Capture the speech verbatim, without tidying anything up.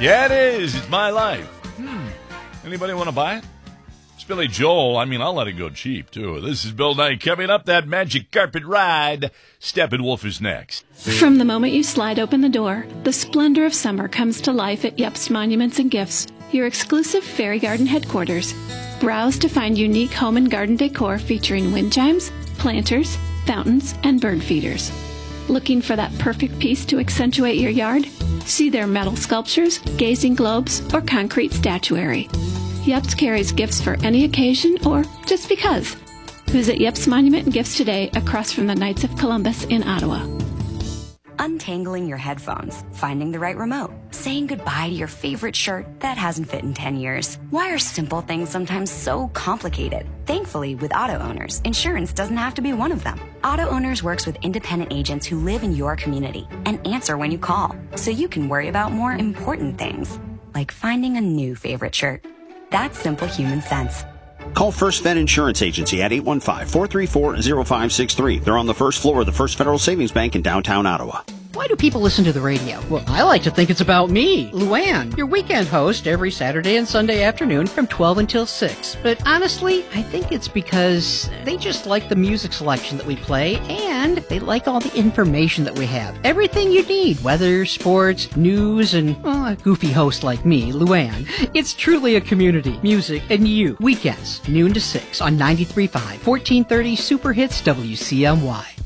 Yeah, it is. It's my life. Hmm. Anybody want to buy it? It's Billy Joel. I mean, I'll let it go cheap, too. This is Bill Nye coming up. That magic carpet ride. Steppenwolf is next. From the moment you slide open the door, the splendor of summer comes to life at Yepes Monuments and Gifts, your exclusive Fairy Garden headquarters. Browse to find unique home and garden decor featuring wind chimes, planters, fountains, and bird feeders. Looking for that perfect piece to accentuate your yard? See their metal sculptures, gazing globes, or concrete statuary. Yepes carries gifts for any occasion or just because. Visit Yepes Monument and Gifts today across from the Knights of Columbus in Ottawa. Untangling your headphones, finding the right remote, saying goodbye to your favorite shirt that hasn't fit in ten years. Why are simple things sometimes so complicated? Thankfully, with Auto Owners, insurance doesn't have to be one of them. Auto Owners works with independent agents who live in your community and answer when you call, so you can worry about more important things, like finding a new favorite shirt. That's simple human sense. Call First Fed Insurance Agency at eight one five, four three four, zero five six three. They're on the first floor of the First Federal Savings Bank in downtown Ottawa. Why do people listen to the radio? Well, I like to think it's about me, Luann, your weekend host every Saturday and Sunday afternoon from twelve until six. But honestly, I think it's because they just like the music selection that we play, and they like all the information that we have. Everything you need, weather, sports, news, and well, a goofy host like me, Luann. It's truly a community, music, and you. Weekends, noon to six on ninety-three point five, fourteen thirty Super Hits W C M Y.